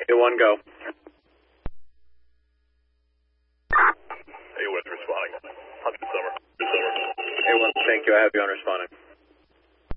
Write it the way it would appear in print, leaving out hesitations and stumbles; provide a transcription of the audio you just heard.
A1, go. A1 responding. Hunter Summer. A1, thank you. I have you on responding.